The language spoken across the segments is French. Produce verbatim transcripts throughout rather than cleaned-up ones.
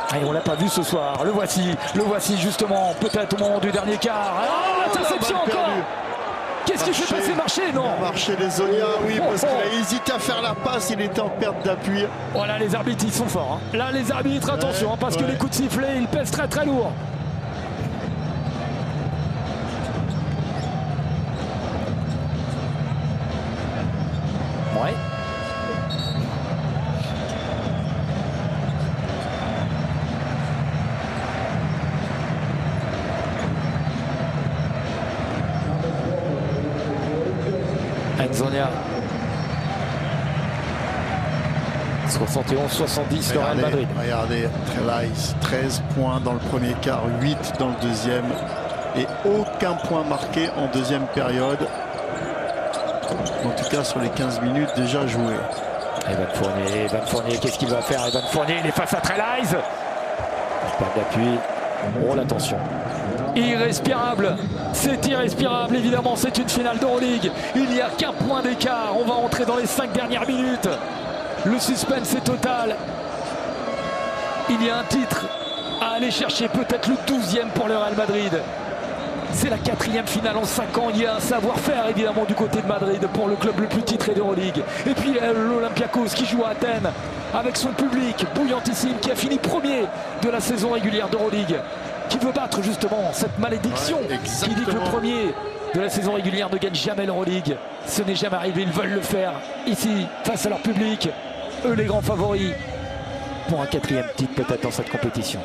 Et on l'a pas vu ce soir, le voici, le voici justement, peut-être au moment du dernier quart. Oh, l'interception encore. Qu'est-ce qui s'est passé? Marcher, non? Marcher les Zonia, oui, parce qu'il a hésité à faire la passe, il était en perte d'appui. Voilà, les arbitres, ils sont forts. Hein. Là, les arbitres, attention, ouais, hein, parce ouais. que les coups de sifflet, ils pèsent très très lourd. Ouais. Zonia. soixante et onze soixante-dix le Real Madrid. Regardez, treize points dans le premier quart, huit dans le deuxième et aucun point marqué en deuxième période. En tout cas sur les quinze minutes déjà jouées. Evan Fournier, Evan Fournier, qu'est-ce qu'il va faire? Evan Fournier, il est face à Trelaise. Pas d'appui. Oh l'attention. Irrespirable, c'est irrespirable, évidemment c'est une finale d'Euroleague, il n'y a qu'un point d'écart, on va entrer dans les cinq dernières minutes, le suspense est total, il y a un titre à aller chercher, peut-être le douzième pour le Real Madrid, c'est la quatrième finale en cinq ans, il y a un savoir-faire évidemment du côté de Madrid pour le club le plus titré d'Euroleague, et puis l'Olympiakos qui joue à Athènes avec son public bouillantissime qui a fini premier de la saison régulière d'Euroleague, qui veut battre justement cette malédiction ouais, qui dit que le premier de la saison régulière ne gagne jamais l'Euroleague. Ce n'est jamais arrivé, ils veulent le faire ici face à leur public, eux les grands favoris pour un quatrième titre peut-être dans cette compétition.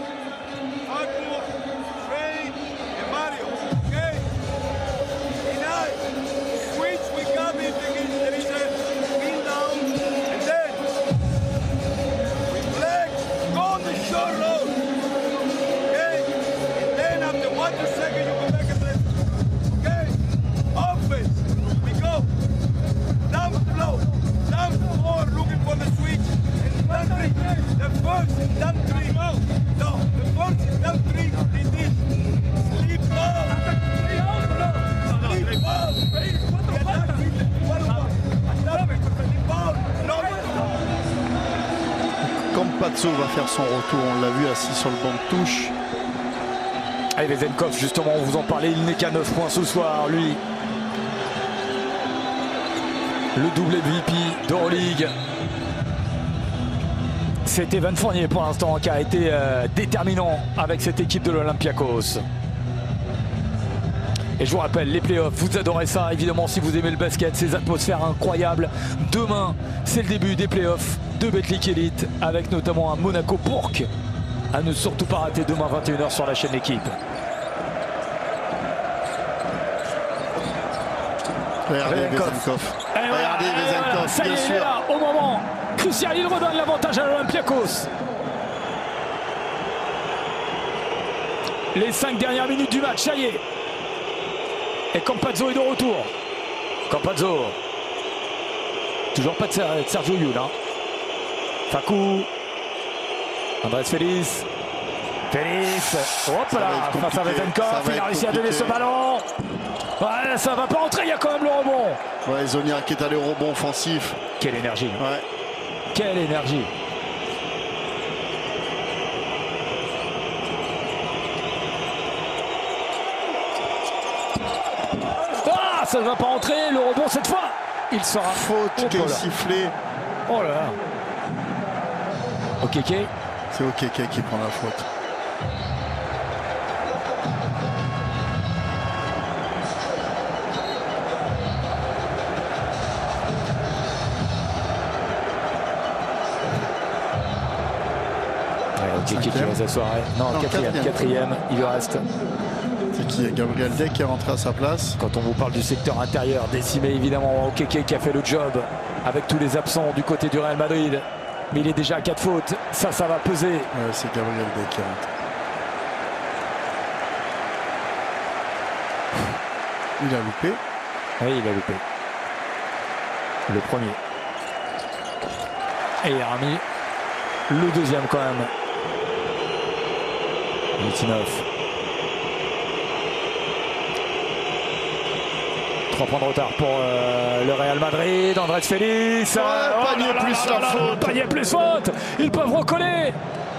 Campazzo va faire son retour, on l'a vu assis sur le banc de touche. Et Vezenkov, justement, on vous en parlait, il n'est qu'à neuf points ce soir, lui. Le double M V P d'Euroleague. C'est Evan Fournier pour l'instant qui a été euh, déterminant avec cette équipe de l'Olympiakos. Et je vous rappelle, les playoffs, vous adorez ça, évidemment, si vous aimez le basket, ces atmosphères incroyables. Demain, c'est le début des playoffs de Betclic Elite, avec notamment un Monaco-Bourg à ne surtout pas rater demain vingt et une heures sur la chaîne Équipe. Regardez Vezenkov. Regardez Vezenkov, ça y est, il est là, au moment crucial, il redonne l'avantage à l'Olympiakos. Les cinq dernières minutes du match, ça y est. Et Campazzo est de retour. Campazzo. Toujours pas de Sergio Llull. Hein. Facu. Andrés Félix. Félix. Hop là. Face à Vezenkov. Il a réussi à donner ce ballon. Ouais, ça va pas entrer. Il y a quand même le rebond. Ouais, Zonia qui est allé au rebond offensif. Quelle énergie. Ouais. Quelle énergie. Ça ne va pas entrer, le rebond cette fois, il sera faute qui est sifflée. Oh là là. Okeke. C'est Okeke qui prend la faute. Ouais, Okeke qui va s'asseoir. Non, non quatrième, quatrième, quatrième, il lui reste. C'est qui? Gabriel Deck qui est rentré à sa place. Quand on vous parle du secteur intérieur, décimé évidemment, Okeke qui a fait le job avec tous les absents du côté du Real Madrid. Mais il est déjà à quatre fautes, ça, ça va peser. Ouais, c'est Gabriel Deck qui rentre. Il a loupé. Oui, il a loupé. Le premier. Et il a remis le deuxième quand même. Litinov. trois points de retard pour euh, le Real Madrid. Andrés Félix. Ouais, oh, panier là, plus là, la là, faute. Panier plus faute. Ils peuvent recoller.